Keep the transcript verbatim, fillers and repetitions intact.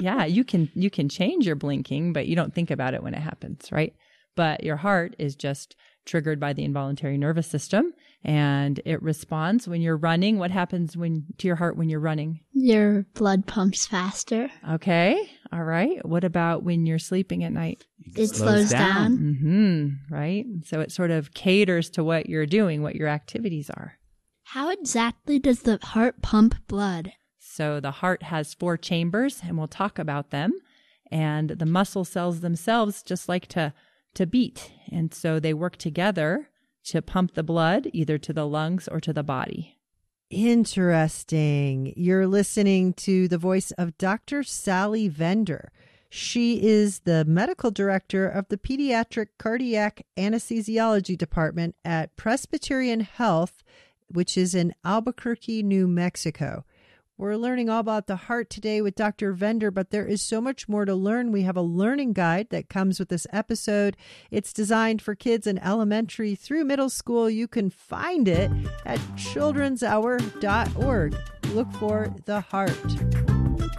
Yeah, you can you can change your blinking, but you don't think about it when it happens, right? But your heart is just triggered by the involuntary nervous system, and it responds when you're running. What happens when to your heart when you're running? Your blood pumps faster. Okay. All right. What about when you're sleeping at night? It slows, slows down. down. Mm-hmm. Right. So it sort of caters to what you're doing, what your activities are. How exactly does the heart pump blood? So the heart has four chambers, and we'll talk about them. And the muscle cells themselves just like to to beat. And so they work together to pump the blood either to the lungs or to the body. Interesting. You're listening to the voice of Doctor Sally Vender. She is the medical director of the Pediatric Cardiac Anesthesiology Department at Presbyterian Health, which is in Albuquerque, New Mexico. We're learning all about the heart today with Doctor Vender, but there is so much more to learn. We have a learning guide that comes with this episode. It's designed for kids in elementary through middle school. You can find it at children's hour dot org. Look for The Heart.